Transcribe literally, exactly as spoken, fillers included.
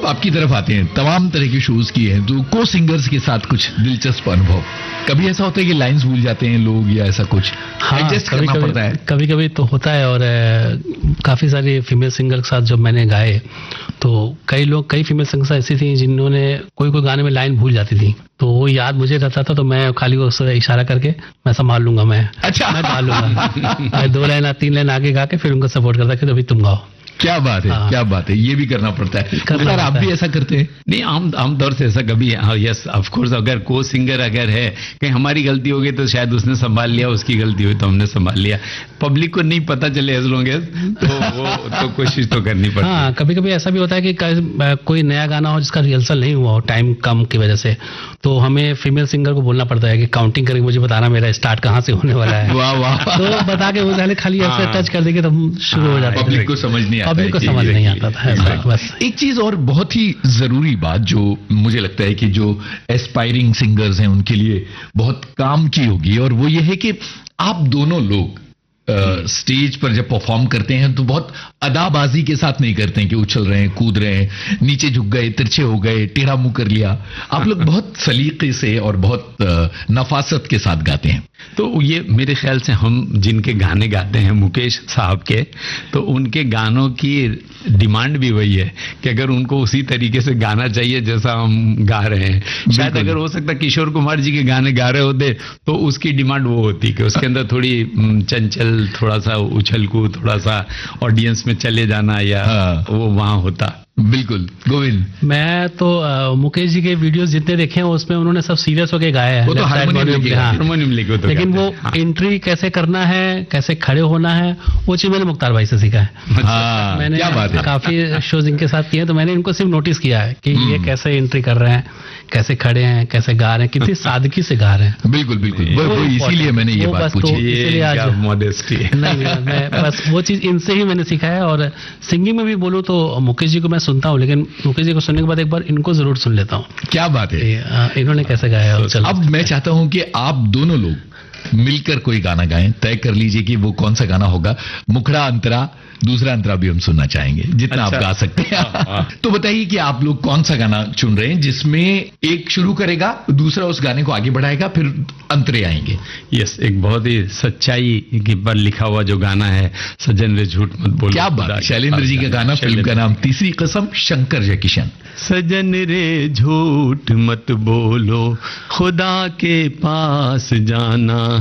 जब आपकी तरफ आते हैं, तमाम तरह के शोज किए हैं, तो को सिंगर्स के साथ कुछ दिलचस्प अनुभव? कभी ऐसा होता है कि लाइंस भूल जाते हैं लोग या ऐसा कुछ? हाँ, एडजस्ट कभी करना कभी, पड़ता है? कभी कभी तो होता है। और काफ़ी सारे फीमेल सिंगर के साथ जब मैंने गाए तो कई लोग, कई फीमेल सिंगर्स ऐसी थी जिन्होंने कोई कोई गाने में लाइन भूल जाती थी, तो वो याद मुझे रहता था, तो मैं खाली उससे इशारा करके मैं संभाल लूंगा, मैं अच्छा मैं गा लूंगा। मैं दो लाइन तीन लाइन आगे गा के फिर उनको सपोर्ट करता कि अभी तुम गाओ। क्या बात है, हाँ। क्या बात है, ये भी करना पड़ता है। करना सर, आप पड़ता भी है। ऐसा करते हैं? नहीं, आम आमतौर से ऐसा कभी, हाँ, यस ऑफ कोर्स, अगर को सिंगर अगर है, कहीं हमारी गलती हो गई तो शायद उसने संभाल लिया, उसकी गलती हुई तो हमने संभाल लिया। पब्लिक को नहीं पता चले एज लॉन्ग एज, तो वो तो कोशिश तो करनी पड़ती है। हाँ, कभी कभी ऐसा भी होता है कि क- कोई नया गाना हो जिसका रिहर्सल नहीं हुआ हो टाइम कम की वजह से, तो हमें फीमेल सिंगर को बोलना पड़ता है कि काउंटिंग करके मुझे बताना मेरा स्टार्ट कहाँ से होने वाला है। वाह वाह। तो बता के वो पहले खाली ऐसे हाँ। टच कर देंगे तो हम शुरू हो जाते हैं। पब्लिक को समझ नहीं आता है पब्लिक को कि समझ ये- नहीं आता था ऐसा, बस। एक चीज और बहुत ही जरूरी बात जो मुझे लगता है कि जो एस्पायरिंग सिंगर्स हैं उनके लिए बहुत काम की होगी, और वो ये है कि आप दोनों लोग स्टेज पर जब परफॉर्म करते हैं तो बहुत अदाबाजी के साथ नहीं करते हैं कि उछल रहे हैं, कूद रहे हैं, नीचे झुक गए, तिरछे हो गए, टेढ़ा मुंह कर लिया। आप लोग बहुत सलीके से और बहुत अ, नफासत के साथ गाते हैं। तो ये मेरे ख्याल से हम जिनके गाने गाते हैं मुकेश साहब के, तो उनके गानों की डिमांड भी वही है कि अगर उनको उसी तरीके से गाना चाहिए जैसा हम गा रहे हैं। शायद अगर हो सकता किशोर कुमार जी के गाने गा रहे होते तो उसकी डिमांड वो होती कि उसके अंदर थोड़ी हम्म, चंचल, थोड़ा सा उछल कूद, थोड़ा सा ऑडियंस में चले जाना, या हाँ। वो वहां होता। बिल्कुल। गोविंद? मैं तो अ, मुकेश जी के वीडियोस जितने देखे हैं उसमें उन्होंने सब सीरियस होके गाया है। वो तो Left side हारमोनियम volume लेके पे, हाँ। हारमोनियम लेके तो लेकिन गाते वो हैं, हाँ। एंट्री कैसे करना है, कैसे खड़े होना है, वो चीज मैंने मुख्तार भाई से सीखा है। हाँ, मैंने क्या बात है। काफी शोज इनके साथ किए हैं, तो मैंने इनको सिर्फ नोटिस किया है कि ये कैसे एंट्री कर रहे हैं, कैसे खड़े हैं, कैसे गा रहे हैं, कितनी सादगी से गा रहे हैं। बिल्कुल बिल्कुल, वो, वो वो इसीलिए मैंने ये वो बात बस तो- पूछी। ये इसीलिए आज- क्या मॉडेस्टी है। नहीं नहीं, मैं बस वो चीज इनसे ही मैंने सीखा है। और सिंगिंग में भी बोलूँ तो मुकेश जी को मैं सुनता हूँ, लेकिन मुकेश जी को सुनने के बाद एक बार इनको जरूर सुन लेता हूँ क्या बात है। कि, आ, इन्होंने कैसे गाया है। चलो, अब मैं चाहता हूं कि आप दोनों लोग मिलकर कोई गाना गाएं, तय कर लीजिए कि वो कौन सा गाना होगा। मुखड़ा अंतरा, दूसरा अंतरा भी हम सुनना चाहेंगे, जितना अच्छा। आप गा सकते हैं। हाँ, हाँ। तो बताइए कि आप लोग कौन सा गाना चुन रहे हैं जिसमें एक शुरू करेगा, दूसरा उस गाने को आगे बढ़ाएगा, फिर अंतरे आएंगे। यस, एक बहुत ही सच्चाई के पर लिखा हुआ जो गाना है, सज्जन रे झूठ मत बोलो। क्या बात है, शैलेंद्र जी का गाना, फिल्म का नाम तीसरी कसम, शंकर जयकिशन। सजन रे झूठ मत बोलो, खुदा के पास जाना